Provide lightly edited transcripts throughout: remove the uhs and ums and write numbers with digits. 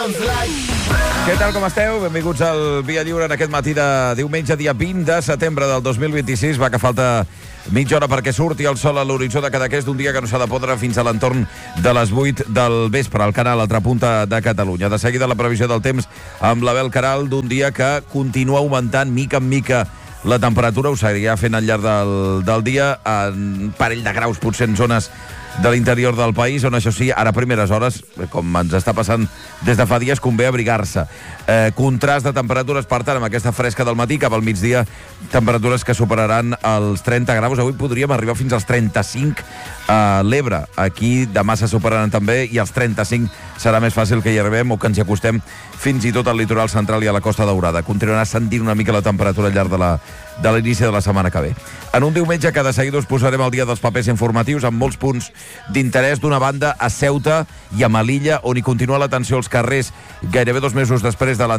Què tal, com esteu? Benvinguts al Via Lliure en aquest matí de diumenge, dia 20 de setembre del 2026. Va que falta mitja hora perquè surti el sol a l'horitzó de Cadaqués d'un dia que no s'ha de podre fins a l'entorn de les 8 del vespre al canal, a l'altra punta de Catalunya. De seguida la previsió del temps amb l'Abel Caral d'un dia que continua augmentant mica en mica la temperatura. Ho seguirà fent al llarg del dia en parell de graus, potser en zones de l'interior del país, on això sí, ara a primeres hores, com ens està passant des de fa dies, convé abrigar-se. Contrast de temperatures, per tant, amb aquesta fresca del matí, cap al migdia, temperatures que superaran els 30 graus. Avui podríem arribar fins als 35 a l'Ebre. Aquí demà se superaran també, i als 35 serà més fàcil que hi arribem o que ens hi acostem fins i tot al litoral central i a la Costa Daurada. Continuarà sentint una mica la temperatura al llarg de l'inici de la setmana que ve. En un diumenge que de seguida us posarem al dia dels papers informatius amb molts punts d'interès. D'una banda, a Ceuta i a Melilla, on hi continua la tensió als carrers gairebé 2 mesos després de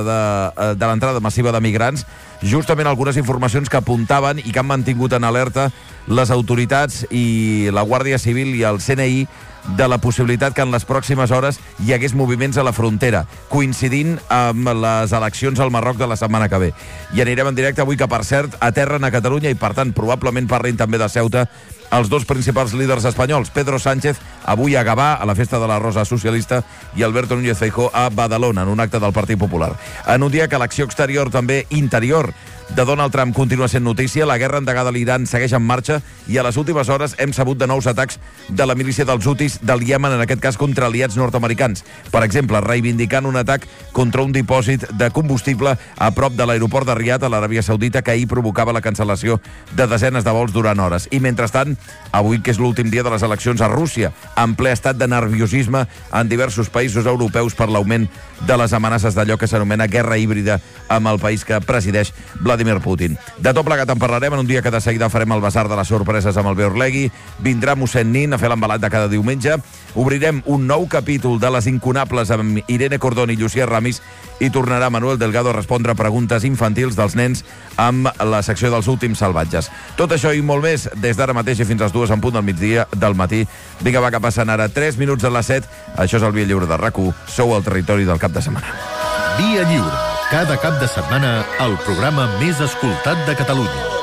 l'entrada massiva de migrants. Justament algunes informacions que apuntaven i que han mantingut en alerta les autoritats i la Guàrdia Civil i el CNI de la possibilitat que en les pròximes hores hi hagués moviments a la frontera, coincidint amb les eleccions al Marroc de la setmana que ve. I anirem en directe avui, que per cert aterren a Catalunya i per tant probablement parlin també de Ceuta els dos principals líders espanyols, Pedro Sánchez avui a Gavà, a la festa de la Rosa Socialista, i Alberto Núñez Feijóo a Badalona, en un acte del Partit Popular. En un dia que l'acció exterior, també interior, de Donald Trump continua sent notícia, la guerra endegada a l'Iran segueix en marxa i a les últimes hores hem sabut de nous atacs de la milícia dels Houthis del Iemen, en aquest cas contra aliats nord-americans. Per exemple, reivindicant un atac contra un dipòsit de combustible a prop de l'aeroport de Riad, a l'Aràbia Saudita, que ahir provocava la cancel·lació de desenes de vols durant hores. I mentrestant, avui, que és l'últim dia de les eleccions a Rússia, en ple estat de nerviosisme en diversos països europeus per l'augment de les amenaces d'allò que s'anomena guerra híbrida amb el país que presideix Vladimir Putin. De tot plegat en parlarem en un dia que de seguida farem el basar de les sorpreses amb el Beorlegui, vindrà mossèn Nin a fer l'embalat de cada diumenge, obrirem un nou capítol de Les Incunables amb Irene Cordón i Llucia Ramis i tornarà Manuel Delgado a respondre preguntes infantils dels nens amb la secció dels últims salvatges. Tot això i molt més des d'ara mateix i fins als 2 en punt del migdia del matí. Vinga, va, que passen ara 3 minuts a les 7. Això és el Via Lliure de RAC1. Sou al territori del cap de setmana. Via Lliure. Cada cap de setmana, el programa més escoltat de Catalunya.